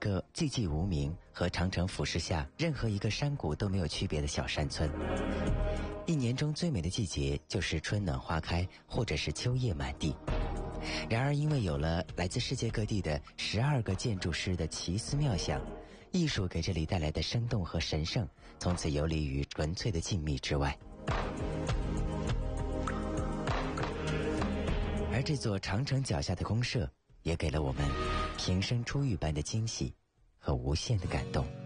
个寂寂无名，和长城俯视下任何一个山谷都没有区别的小山村。一年中最美的季节就是春暖花开，或者是秋叶满地。然而因为有了来自世界各地的12个建筑师的奇思妙想，艺术给这里带来的生动和神圣从此游离于纯粹的静谧之外。而这座长城脚下的公社也给了我们平生初遇般的惊喜和无限的感动。